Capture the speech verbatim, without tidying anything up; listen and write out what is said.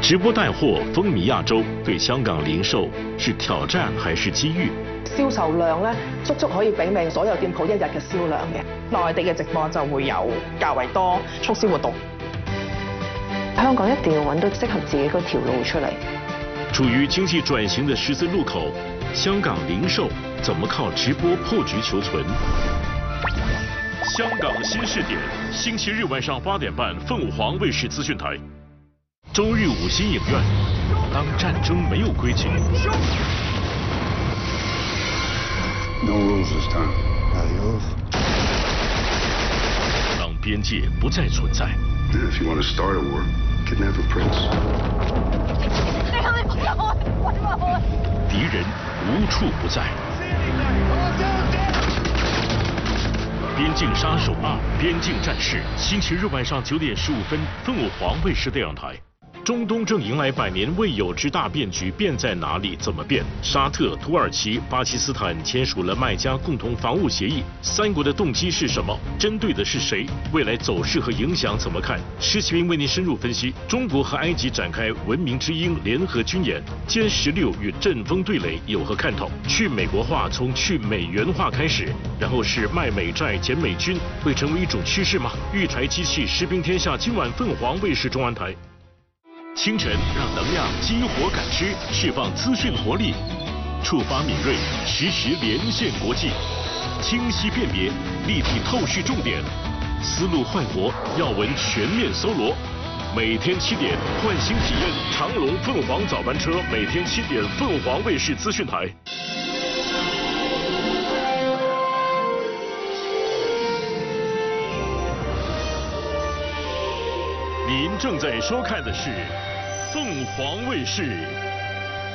直播帶貨風靡亞洲，對香港零售是挑戰還是機遇？ 銷售量咧，足足可以媲美所有店鋪一日嘅銷量嘅。內地嘅直播就會有較為多促銷活動。香港一定要揾到適合自己嗰條路出嚟。 處於經濟轉型的十字路口，香港零售怎麼靠直播破局求存？香港新視點，星期日晚上八點半，鳳凰衛視資訊台。周日五星影院，當戰爭沒有規矩。 No rules this time. Adios. 當邊界不再存在。 If you want to start a war, kidnap a prince. 敵人無處不在。邊境殺手二：邊境戰士，星期日晚上九點十五分，鳳凰衛視電視台。中東正迎來百年未有之大變局，變在哪裡？怎麼變？沙特、土耳其、巴基斯坦簽署了麥加共同防務協議，三國的動機是什麼？針對的是誰？未來走勢和影響怎麼看？施啟平為您深入分析。中國和埃及展開文明之鷹聯合軍演，殲十六與陣風對壘有何看頭？去美國化從去美元化開始，然後是賣美債減美軍，會成為一種趨勢嗎？御台機器士兵天下，今晚鳳凰衛視中文台。清晨讓能量激活感知，釋放資訊活力，觸發敏銳，實時連線國際，清晰辨別，立體透視重點，思路煥活，要聞全面搜羅。每天七點喚醒體驗長龍鳳凰早班車，每天七點鳳凰衛視資訊台。您正在收看的是鳳凰衛視